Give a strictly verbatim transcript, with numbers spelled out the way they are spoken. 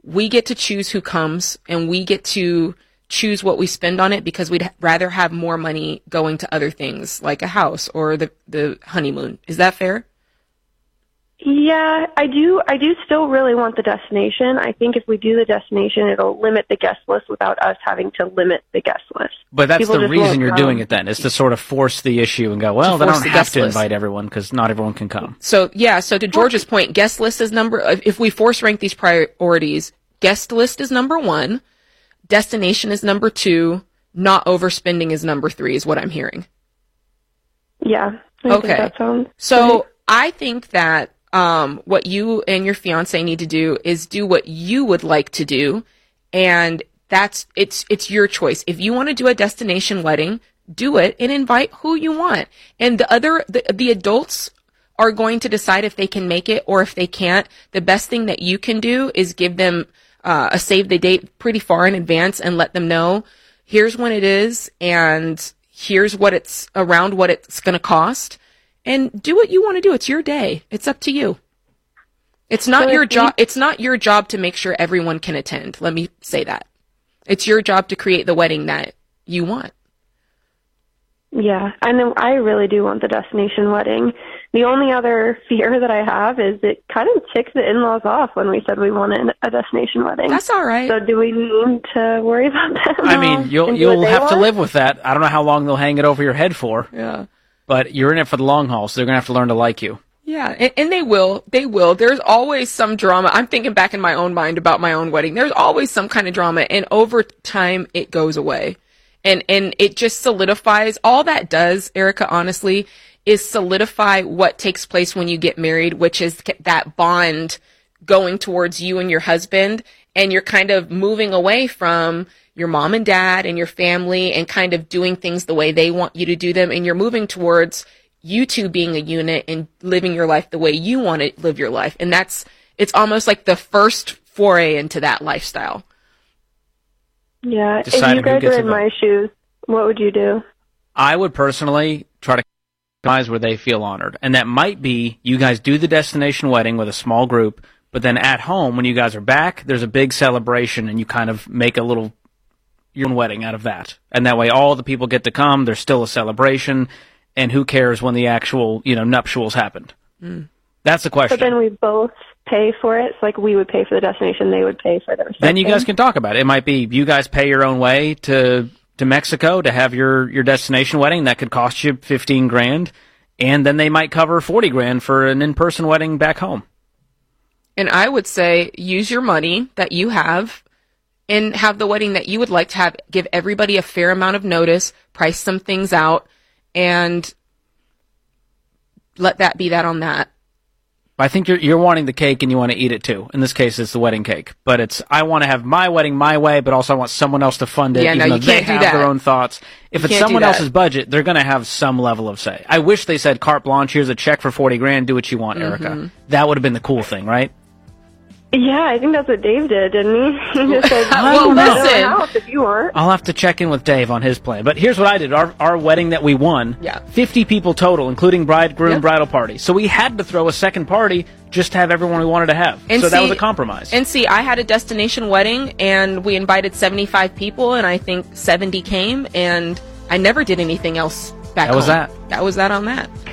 we get to choose who comes, and we get to choose what we spend on it, because we'd rather have more money going to other things like a house or the, the honeymoon. Is that fair? Yeah, I do. I do still really want the destination. I think if we do the destination, it'll limit the guest list without us having to limit the guest list. But that's People the just reason won't you're come. doing it then, is to sort of force the issue and go, well, then I don't the have guest to list. invite everyone because not everyone can come. So, yeah, so to George's point, guest list is number, if we force rank these priorities, guest list is number one, destination is number two, not overspending is number three, is what I'm hearing. Yeah. I Okay. think that sounds So good. I think that um, what you and your fiance need to do is do what you would like to do, and that's it's it's your choice. If you want to do a destination wedding, do it and invite who you want. And the other the, the adults are going to decide if they can make it or if they can't. The best thing that you can do is give them uh, a save the date pretty far in advance and let them know, here's when it is, and here's what it's around what it's going to cost, and do what you want to do. It's your day. It's up to you. It's not So your if we- job. It's not your job to make sure everyone can attend. Let me say that. It's your job to create the wedding that you want. Yeah, and then I really do want the destination wedding. The only other fear that I have is it kind of ticked the in-laws off when we said we wanted a destination wedding. That's all right. So do we need to worry about that? I mean, you'll And do what you'll they have to want? live with that. I don't know how long they'll hang it over your head for, Yeah. but you're in it for the long haul, so they're going to have to learn to like you. Yeah, and, and they will. They will. There's always some drama. I'm thinking back in my own mind about my own wedding. There's always some kind of drama, and over time, it goes away. And and it just solidifies. All that does, Erica, honestly, is solidify what takes place when you get married, which is that bond going towards you and your husband, and you're kind of moving away from your mom and dad and your family and kind of doing things the way they want you to do them, and you're moving towards you two being a unit and living your life the way you want to live your life. And that's, it's almost like the first foray into that lifestyle. Yeah, if Decide you who guys gets were in involved. my shoes, what would you do? I would personally try to compromise where they feel honored. And that might be you guys do the destination wedding with a small group, but then at home, when you guys are back, there's a big celebration and you kind of make a little your own wedding out of that. And that way all the people get to come, there's still a celebration, and who cares when the actual, you know, nuptials happened. Mm. That's the question. But then we both pay for it. So like we would pay for the destination, they would pay for the reception. Then you guys can talk about it. It might be you guys pay your own way to to Mexico to have your, your destination wedding. That could cost you fifteen grand, and then they might cover forty grand for an in-person wedding back home. And I would say use your money that you have and have the wedding that you would like to have. Give everybody a fair amount of notice, price some things out, and let that be that on that. I think you're you're wanting the cake and you want to eat it too. In this case, it's the wedding cake. But it's I want to have my wedding my way, but also I want someone else to fund it, Yeah, no, even you though they can't do have that. their own thoughts. If You it's can't do someone that. else's budget, they're going to have some level of say. I wish they said carte blanche, here's a check for forty grand, do what you want, Mm-hmm. Erica. That would have been the cool thing, right? Yeah, I think that's what Dave did, didn't he? He just said, Well, "You can go to listen. my house if you want." I'll have to check in with Dave on his plan. But here's what I did. Our our wedding that we won, Yeah. fifty people total, including bride, groom, Yeah. bridal party. So we had to throw a second party just to have everyone we wanted to have. And so that see- was a compromise. And see, I had a destination wedding, and we invited seventy-five people, and I think seventy came, and I never did anything else back That was home. that. That was that on that.